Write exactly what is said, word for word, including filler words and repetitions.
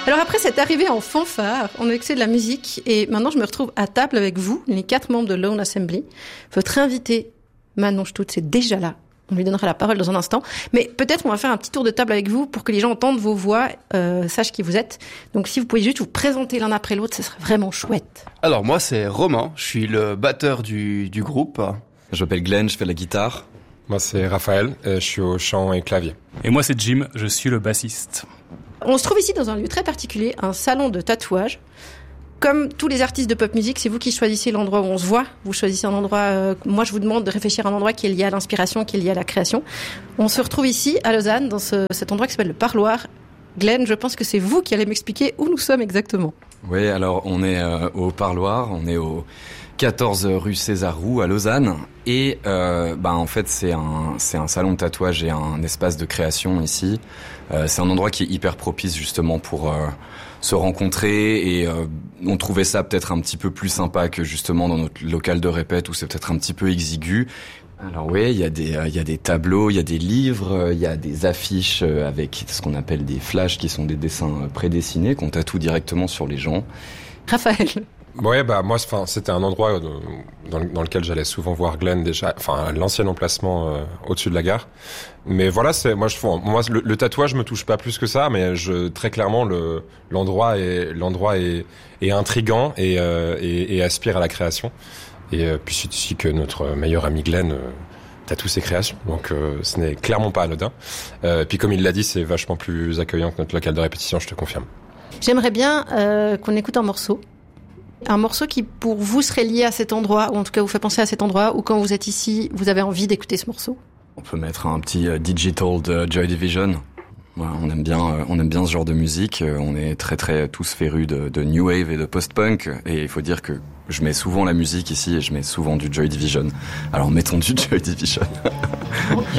Alors après cette arrivée en fanfare, on a accès de la musique et maintenant je me retrouve à table avec vous, les quatre membres de Lone Assembly. Votre invité, Manon Stutz, est déjà là. On lui donnera la parole dans un instant. Mais peut-être on va faire un petit tour de table avec vous pour que les gens entendent vos voix, euh, sachent qui vous êtes. Donc si vous pouvez juste vous présenter l'un après l'autre, ce serait vraiment chouette. Alors moi c'est Romain, je suis le batteur du, du groupe. Je m'appelle Glenn, je fais de la guitare. Moi c'est Raphaël, je suis au chant et clavier. Et moi c'est Jim, je suis le bassiste. On se trouve ici dans un lieu très particulier, un salon de tatouage. Comme tous les artistes de pop music, c'est vous qui choisissez l'endroit où on se voit. Vous choisissez un endroit, euh, moi je vous demande de réfléchir à un endroit qui est lié à l'inspiration, qui est lié à la création. On se retrouve ici, à Lausanne, dans ce, cet endroit qui s'appelle le Parloir. Glenn, je pense que c'est vous qui allez m'expliquer où nous sommes exactement. Oui, alors on est euh, au Parloir, on est au quatorze rue César Roux à Lausanne. Et euh, bah, en fait c'est un, c'est un salon de tatouage et un espace de création ici. Euh, c'est un endroit qui est hyper propice justement pour... Euh, se rencontrer et euh, on trouvait ça peut-être un petit peu plus sympa que justement dans notre local de répète où c'est peut-être un petit peu exigu. Alors oui, il y a des il euh, y a des tableaux, il y a des livres, il y a des affiches avec ce qu'on appelle des flashs qui sont des dessins prédessinés qu'on tatoue directement sur les gens. Raphaël. Ouais, bah moi, enfin, c'était un endroit dans, dans lequel j'allais souvent voir Glenn déjà, enfin l'ancien emplacement euh, au-dessus de la gare. Mais voilà, c'est moi, je, moi, le, le tatouage me touche pas plus que ça, mais je très clairement le l'endroit est l'endroit est, est intriguant et, euh, et et aspire à la création. Et euh, puis c'est ici que notre meilleur ami Glenn euh, tatoue ses créations, donc euh, ce n'est clairement pas anodin. Euh, puis comme il l'a dit, c'est vachement plus accueillant que notre local de répétition, je te confirme. J'aimerais bien euh, qu'on écoute un morceau. Un morceau qui, pour vous, serait lié à cet endroit, ou en tout cas vous fait penser à cet endroit, ou quand vous êtes ici, vous avez envie d'écouter ce morceau. On peut mettre un petit euh, digital de Joy Division. Voilà, on aime bien, euh, on aime bien ce genre de musique. Euh, on est très très tous férus de, de new wave et de post-punk. Et il faut dire que je mets souvent la musique ici et je mets souvent du Joy Division. Alors mettons du Joy Division.